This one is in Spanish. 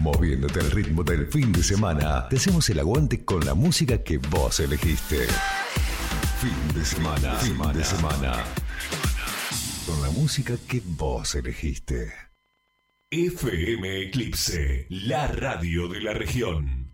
Moviéndote al ritmo del fin de semana, te hacemos el aguante con la música que vos elegiste. Fin de semana, fin de semana. Con la música que vos elegiste. FM Eclipse, la radio de la región.